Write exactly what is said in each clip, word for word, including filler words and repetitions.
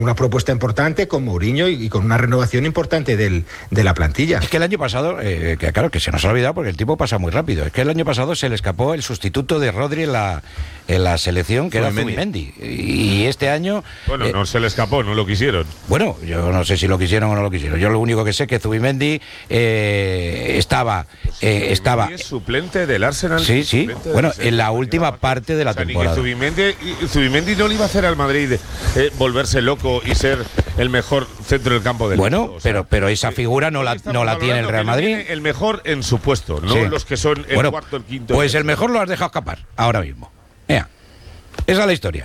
una propuesta importante con Mourinho y, y con una renovación importante del, de la plantilla. Es que el año pasado, eh, que claro, que se nos ha olvidado porque el tiempo pasa muy rápido, es que el año pasado se le escapó el sustituto de Rodri en la, en la selección, que era Zubimendi. Y este año... Bueno, eh, no se le escapó, no lo quisieron. Bueno, yo no sé si lo quisieron o no lo quisieron. Yo lo único que sé es que Zubimendi eh, estaba... Eh, estaba es suplente del Arsenal. Sí, sí. Bueno, en la última parte de la o sea, temporada. Zubimendi, Zubimendi no le iba a hacer al Madrid eh, volverse loco y ser el mejor centro del campo del bueno, mundo. O sea, pero pero esa figura no la, no la tiene el Real Madrid. El mejor en su puesto, no sí. los que son el bueno, cuarto, el quinto. Pues el mejor lo has dejado escapar ahora mismo. Mira, esa es la historia.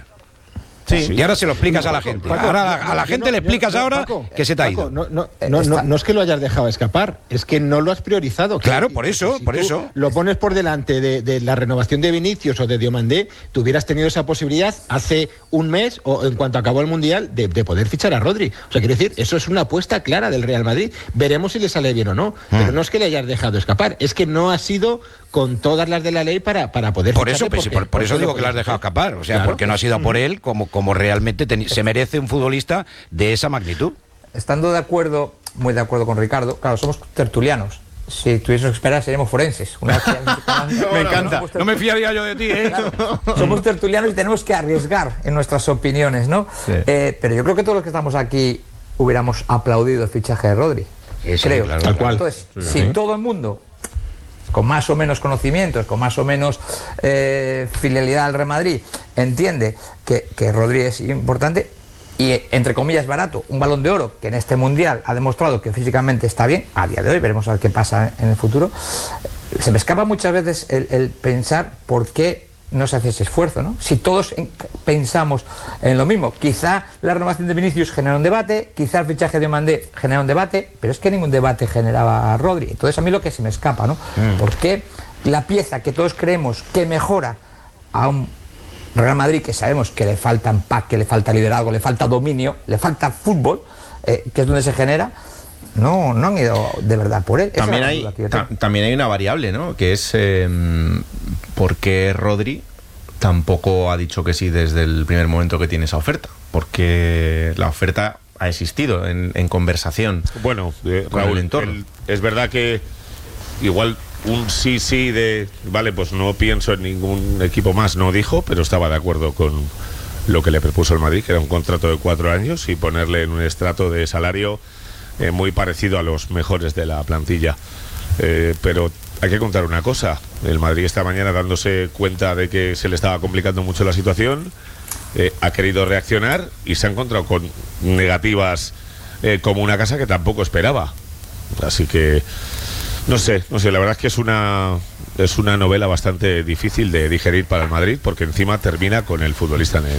Sí. Y ahora se lo explicas a la gente. Paco, ahora a la, a la yo gente no, le explicas yo, ahora Paco, que se te ha ido. Paco, no, no, no, no, no es que lo hayas dejado escapar, es que no lo has priorizado. Claro, que, por eso, si por tú eso. Lo pones por delante de, de la renovación de Vinicius o de Diomandé, tú hubieras tenido esa posibilidad hace un mes o en cuanto acabó el Mundial de, de poder fichar a Rodri. O sea, quiero decir, eso es una apuesta clara del Real Madrid. Veremos si le sale bien o no. Mm. Pero no es que le hayas dejado escapar, es que no ha sido con todas las de la ley para, para poder por eso porque, pues, por, por eso digo que lo has dejado escapar, o sea, claro, porque no ha sido por él como, como realmente ten, se merece un futbolista de esa magnitud. Estando de acuerdo, muy de acuerdo con Ricardo, claro, somos tertulianos. Si tuviésemos que esperar seríamos forenses. Una vez no, me encanta, no, no me fiaría yo de ti, ¿eh? Claro, somos tertulianos y tenemos que arriesgar en nuestras opiniones, ¿no? Sí. Eh, pero yo creo que todos los que estamos aquí hubiéramos aplaudido el fichaje de Rodri. Eso, creo. Claro, Tal cual. Entonces, sí, si sí. todo el mundo con más o menos conocimientos, con más o menos eh, fidelidad al Real Madrid, entiende que, que Rodri es importante y, entre comillas, barato, un Balón de Oro que en este Mundial ha demostrado que físicamente está bien, a día de hoy, veremos a ver qué pasa en el futuro. Se me escapa muchas veces el, el pensar por qué no se hace ese esfuerzo, ¿no? Si todos en, pensamos en lo mismo, quizá la renovación de Vinicius genera un debate, quizá el fichaje de Mandé genera un debate, pero es que ningún debate generaba a Rodri. Entonces a mí lo que se me escapa, ¿no? Mm. Porque la pieza que todos creemos que mejora a un Real Madrid, que sabemos que le falta empaque, le falta liderazgo, le falta dominio, le falta fútbol, eh, que es donde se genera, no, no han ido de verdad por él. También hay, ta también hay una variable, ¿no? Que es eh, por qué Rodri tampoco ha dicho que sí desde el primer momento que tiene esa oferta. Porque la oferta ha existido en, en conversación. Bueno, eh, con Raúl, el entorno. El, es verdad que igual un sí, sí de, vale, pues no pienso en ningún equipo más, no dijo, pero estaba de acuerdo con lo que le propuso el Madrid, que era un contrato de cuatro años y ponerle en un estrato de salario Eh, muy parecido a los mejores de la plantilla, eh, pero hay que contar una cosa: el Madrid esta mañana, dándose cuenta de que se le estaba complicando mucho la situación, eh, ha querido reaccionar y se ha encontrado con negativas eh, como una casa que tampoco esperaba. Así que no sé, no sé, la verdad es que es una es una novela bastante difícil de digerir para el Madrid, porque encima termina con el futbolista en el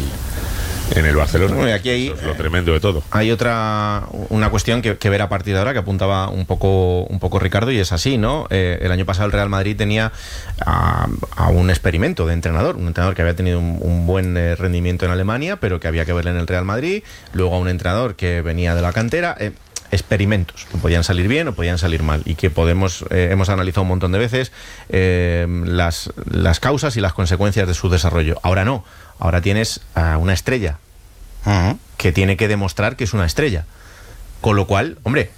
en el Barcelona. Bueno, y aquí hay, eso es lo tremendo de todo. Hay otra, una cuestión que, que ver a partir de ahora, que apuntaba un poco, un poco Ricardo, y es así, ¿no? Eh, el año pasado el Real Madrid tenía a, a un experimento de entrenador, un entrenador que había tenido un, un buen eh, rendimiento en Alemania, pero que había que verle en el Real Madrid, luego a un entrenador que venía de la cantera, eh, experimentos que podían salir bien o podían salir mal, y que podemos eh, hemos analizado un montón de veces eh, las, las causas y las consecuencias de su desarrollo. Ahora no, ahora tienes a una estrella uh-huh. que tiene que demostrar que es una estrella, con lo cual, hombre,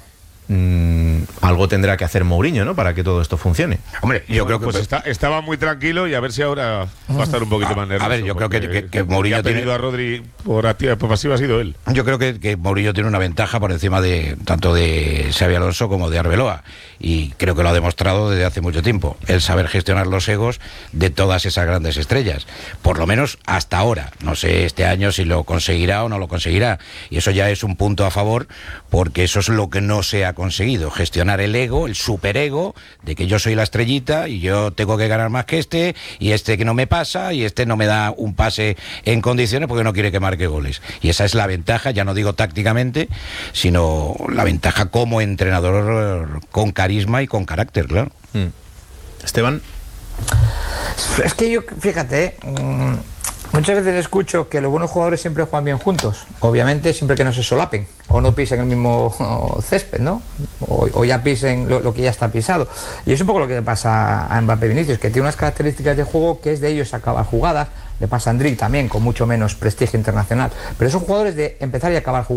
mmm, algo tendrá que hacer Mourinho, ¿no?, para que todo esto funcione. Hombre, yo bueno, creo que pues está, estaba muy tranquilo, y a ver si ahora va a estar un poquito a, más nervioso. A ver, yo creo que, que, que Mourinho ha pedido tiene... a Rodri por activa, por pasiva ha sido él. Yo creo que, que Mourinho tiene una ventaja por encima de tanto de Xabi Alonso como de Arbeloa, y creo que lo ha demostrado desde hace mucho tiempo, el saber gestionar los egos de todas esas grandes estrellas, por lo menos hasta ahora. No sé este año si lo conseguirá o no lo conseguirá, y eso ya es un punto a favor, porque eso es lo que no se ha conseguido, gestionar el ego, el superego de que yo soy la estrellita y yo tengo que ganar más que este, y este que no me pasa, y este no me da un pase en condiciones porque no quiere que marque goles. Y esa es la ventaja, ya no digo tácticamente, sino la ventaja como entrenador con carisma y con carácter, claro. Mm. Esteban. Es que yo, fíjate, mmm, muchas veces escucho que los buenos jugadores siempre juegan bien juntos, obviamente siempre que no se solapen o no pisen el mismo oh, césped, ¿no? O, o ya pisen lo, lo que ya está pisado. Y es un poco lo que le pasa a Mbappé y Vinicius, que tiene unas características de juego que es de ellos acabar jugadas. Le pasa a Endrick también, con mucho menos prestigio internacional, pero son jugadores de empezar y acabar jugadas.